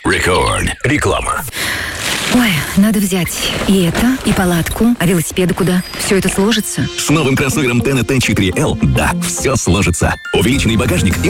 Рекорд. Реклама. Ой, надо взять и это, и палатку. А велосипеды куда? Все это сложится? С новым кроссовером TNT 4L, да, все сложится. Увеличенный багажник и